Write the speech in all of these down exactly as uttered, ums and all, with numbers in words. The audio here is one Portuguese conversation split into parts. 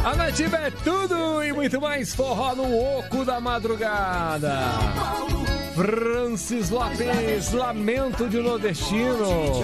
A Nativa é tudo e muito mais forró no oco da madrugada. Francis Lopes, Lamento de Nordestino.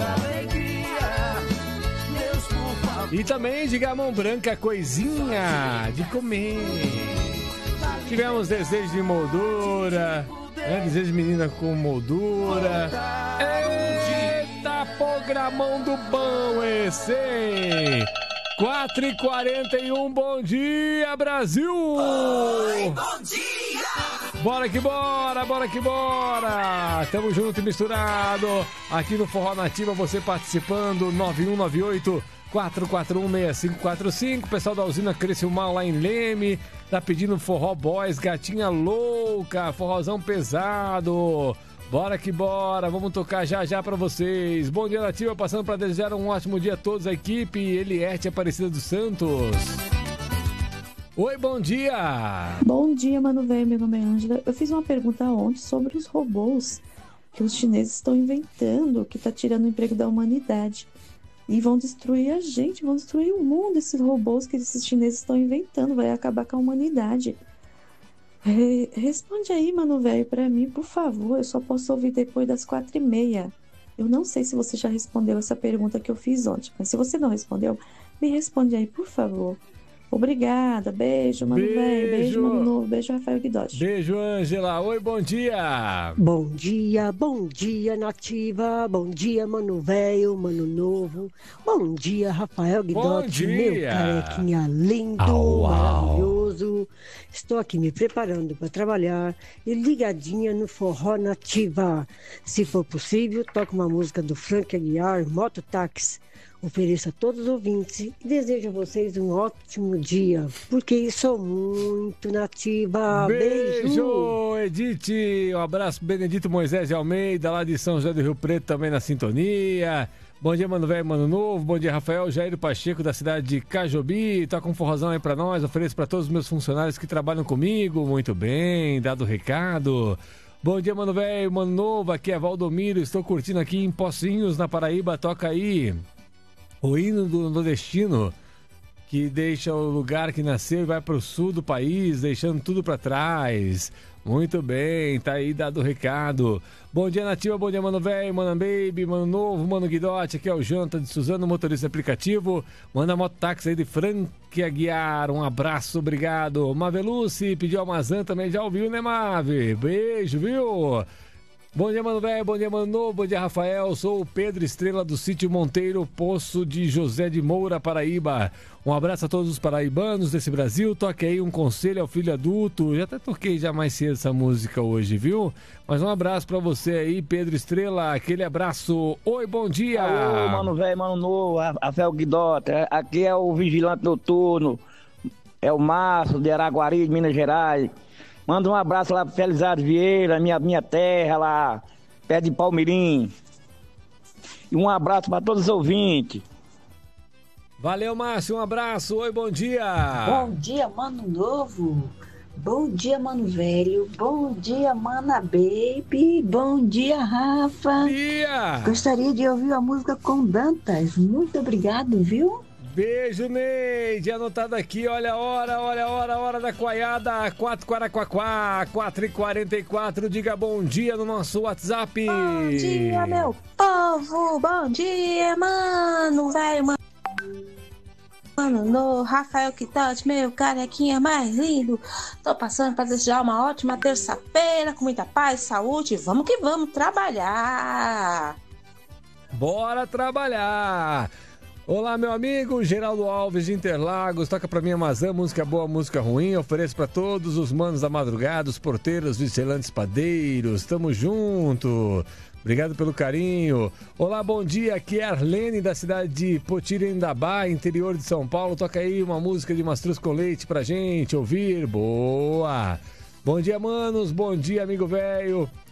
E também de Gamão Branca, Coisinha de Comer. Tivemos Desejo de Moldura, né? Desejo de Menina com Moldura. Eita, programão do bom esse! quatro e quarenta e um, bom dia, Brasil! Oi, bom dia! Bora que bora, bora que bora! Tamo junto e misturado aqui no Forró Nativa, você participando, nove um nove oito, quatro quatro um, seis cinco quatro cinco. Pessoal da usina Criciúmal lá em Leme tá pedindo Forró Boys, Gatinha Louca, forrozão pesado. Bora que bora, vamos tocar já já pra vocês. Bom dia, Nativa, passando pra desejar um ótimo dia a todos, a equipe Eliette Aparecida dos Santos. Oi, bom dia. Bom dia, Mano Velho, meu nome é Ângela. Eu fiz uma pergunta ontem sobre os robôs que os chineses estão inventando, que tá tirando o emprego da humanidade. E vão destruir a gente, vão destruir o mundo, esses robôs que esses chineses estão inventando, vai acabar com a humanidade. Re- responde aí, Mano Velho, pra mim, por favor. Eu só posso ouvir depois das quatro e meia. Eu não sei se você já respondeu essa pergunta que eu fiz ontem, mas se você não respondeu, me responde aí, por favor. Obrigada, beijo, Mano Beijo. Velho, beijo, Mano Novo, beijo, Rafael Guidotti. Beijo, Ângela. Oi, bom dia. Bom dia, bom dia, Nativa. Bom dia, Mano Velho, Mano Novo. Bom dia, Rafael Guidotti, meu dia. carequinha lindo, Au, au. maravilhoso. Estou aqui me preparando para trabalhar e ligadinha no Forró Nativa. Se for possível, toque uma música do Frank Aguiar, Mototáxi. Ofereço a todos os ouvintes e desejo a vocês um ótimo dia, porque sou muito nativa. Beijo! Beijo, Edith. Um abraço, Benedito Moisés de Almeida, lá de São José do Rio Preto, também na sintonia. Bom dia, Mano Velho, Mano Novo. Bom dia, Rafael Jair Pacheco, da cidade de Cajobi. Toca um forrozão aí pra nós. Ofereço pra todos os meus funcionários que trabalham comigo. Muito bem, dado o recado. Bom dia, Mano Velho, Mano Novo. Aqui é Valdomiro. Estou curtindo aqui em Pocinhos, na Paraíba. Toca aí o hino do nordestino, que deixa o lugar que nasceu e vai para o sul do país, deixando tudo para trás. Muito bem, tá aí dado o recado. Bom dia, Nativa, bom dia, Mano Velho, Mano Baby, Mano Novo, Mano Guidotti. Aqui é o Janta de Suzano, motorista aplicativo. Manda mototáxi aí de Frank Aguiar. Um abraço, obrigado. Mavelucci pediu Amazã também, já ouviu, né, Mave? Beijo, viu? Bom dia, Mano Velho, bom dia, Mano Novo, bom dia, Rafael. Sou o Pedro Estrela do sítio Monteiro, Poço de José de Moura, Paraíba. Um abraço a todos os paraibanos desse Brasil. Toque aí um conselho ao filho adulto. Já até toquei já mais cedo essa música hoje, viu? Mas um abraço pra você aí, Pedro Estrela. Aquele abraço. Oi, bom dia. Alô, Mano Velho, Mano Novo, Rafael Guidotti. Aqui é o Vigilante Noturno. É o Márcio de Araguari, de Minas Gerais. Manda um abraço lá pro Felizardo Vieira, minha, minha terra lá, perto de Palmirim. E um abraço para todos os ouvintes. Valeu, Márcio, um abraço. Oi, bom dia. Bom dia, Mano Novo. Bom dia, Mano Velho. Bom dia, Mana Baby. Bom dia, Rafa. Dia. Gostaria de ouvir a música com Dantas. Muito obrigado, viu? Beijo, Neide, anotado aqui, olha a hora, olha a hora, hora da coaiada, quatro Quaraquaquá, quatro e quarenta e quatro, diga bom dia no nosso WhatsApp. Bom dia, meu povo, bom dia, mano, velho, mano, mano, no Rafael Guidotti, meu carequinha mais lindo. Tô passando para desejar uma ótima terça-feira, com muita paz, saúde, vamos que vamos trabalhar. Bora trabalhar. Olá, meu amigo Geraldo Alves de Interlagos, toca pra mim Amazã, música boa, música ruim, ofereço pra todos os manos da madrugada, os porteiros, vigilantes, padeiros, tamo junto, obrigado pelo carinho. Olá, bom dia, aqui é Arlene da cidade de Potirendabá, interior de São Paulo, toca aí uma música de Mastruz com Leite pra gente ouvir, boa. Bom dia, manos, bom dia, amigo velho.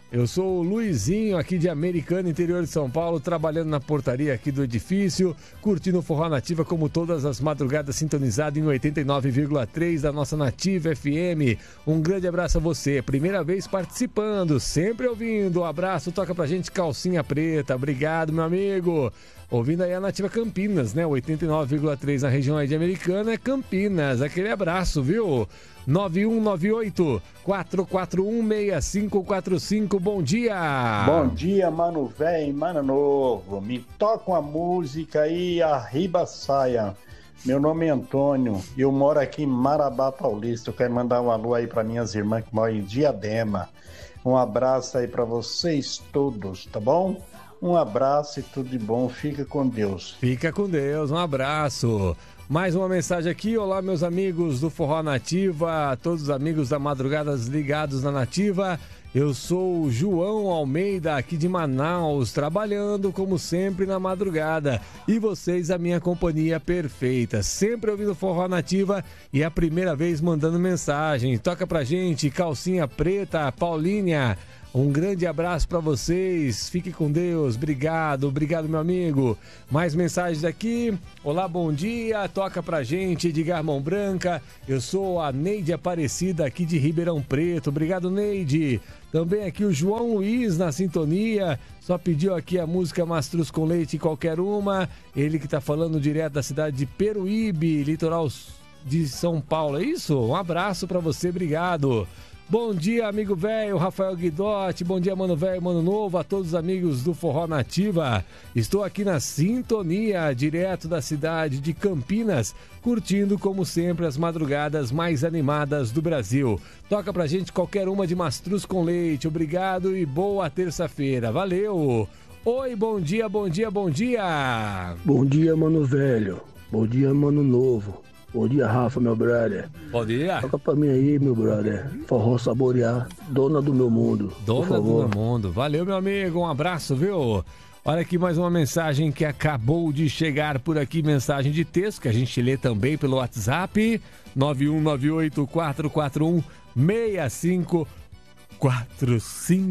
Eu sou o Luizinho, aqui de Americana, interior de São Paulo, trabalhando na portaria aqui do edifício, curtindo o Forró Nativa como todas as madrugadas, sintonizado em oitenta e nove vírgula três da nossa Nativa F M. Um grande abraço a você, primeira vez participando, sempre ouvindo. Um abraço, toca pra gente Calcinha Preta. Obrigado, meu amigo. Ouvindo aí a Nativa Campinas, né? oitenta e nove vírgula três na região aí de Americana é Campinas. Aquele abraço, viu? nove um nove oito, quatro quatro um, seis cinco quatro cinco. Bom dia! Bom dia, mano velho, mano novo. Me toca uma música aí, arriba saia. Meu nome é Antônio, eu moro aqui em Marabá Paulista. Eu quero mandar um alô aí para minhas irmãs que moram em Diadema. Um abraço aí para vocês todos, tá bom? Um abraço e tudo de bom. Fica com Deus. Fica com Deus, um abraço. Mais uma mensagem aqui. Olá, meus amigos do Forró Nativa, todos os amigos da Madrugadas ligados na Nativa. Eu sou o João Almeida, aqui de Manaus, trabalhando como sempre na madrugada. E vocês, a minha companhia perfeita, sempre ouvindo Forró Nativa e a primeira vez mandando mensagem. Toca pra gente, Calcinha Preta, Paulinha. Um grande abraço para vocês, fique com Deus, obrigado, obrigado meu amigo. Mais mensagens aqui, olá, bom dia, toca pra gente, Edgar Mão Branca, eu sou a Neide Aparecida aqui de Ribeirão Preto, obrigado Neide. Também aqui o João Luiz na sintonia, só pediu aqui a música Mastruz com Leite qualquer uma, ele que tá falando direto da cidade de Peruíbe, litoral de São Paulo, é isso? Um abraço para você, obrigado. Bom dia, amigo velho, Rafael Guidotti, bom dia, mano velho, mano novo, a todos os amigos do Forró Nativa. Estou aqui na sintonia, direto da cidade de Campinas, curtindo, como sempre, as madrugadas mais animadas do Brasil. Toca pra gente qualquer uma de Mastruz com Leite, obrigado e boa terça-feira, valeu! Oi, bom dia, bom dia, bom dia! Bom dia, mano velho, bom dia, mano novo. Bom dia, Rafa, meu brother. Bom dia. Toca pra mim aí, meu brother. Forró Saborear, dona do meu mundo. Dona do meu mundo. Valeu, meu amigo. Um abraço, viu? Olha aqui mais uma mensagem que acabou de chegar por aqui. Mensagem de texto que a gente lê também pelo WhatsApp. nove um nove oito, quatro quatro um, seis cinco quatro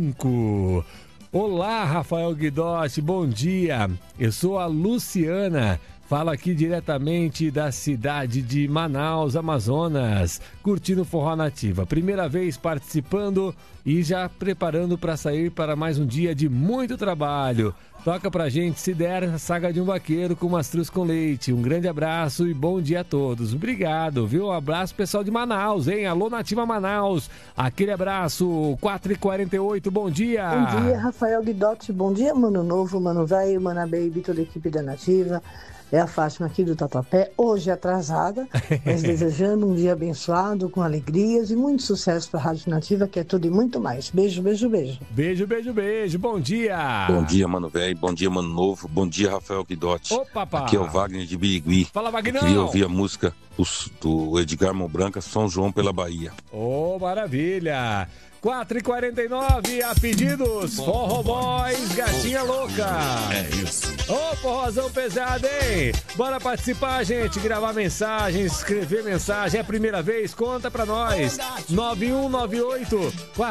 cinco. Olá, Rafael Guidotti. Bom dia. Eu sou a Luciana. Falo aqui diretamente da cidade de Manaus, Amazonas, curtindo Forró Nativa. Primeira vez participando e já preparando para sair para mais um dia de muito trabalho. Toca pra gente, se der, a Saga de um Vaqueiro com Mastruz com Leite. Um grande abraço e bom dia a todos. Obrigado, viu? Um abraço pessoal de Manaus, hein? Alô, Nativa Manaus. Aquele abraço, quatro e quarenta e oito, bom dia. Bom dia, Rafael Guidotti. Bom dia, mano novo, mano velho, mana baby, toda a equipe da Nativa. É a Fátima aqui do Tatuapé, hoje atrasada, mas desejando um dia abençoado, com alegrias e muito sucesso para a Rádio Nativa, que é tudo e muito mais. Beijo, beijo, beijo. Beijo, beijo, beijo. Bom dia. Bom dia, mano velho. Bom dia, mano novo. Bom dia, Rafael Guidotti. Ô, papá. Aqui é o Wagner de Birigui. Fala, Wagner. Eu queria ouvir a música do, do Edgar Mão Branca, São João pela Bahia. Ô, oh, maravilha. quatro e quarenta e nove, a pedidos, Forró Boys, Gatinha Louca. É isso. Ô, oh, forrozão pesado, hein? Bora participar, gente, gravar mensagem, escrever mensagem. É a primeira vez? Conta pra nós. nove um nove oito, quatro